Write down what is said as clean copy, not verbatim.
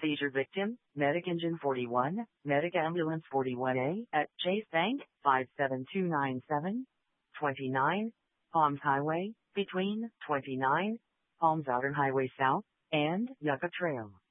Seizure victim, Medic Engine 41, Medic Ambulance 41A at Chase Bank, 57297, 29, Palms Highway, between 29, Palms Outer Highway South, and Yucca Trail.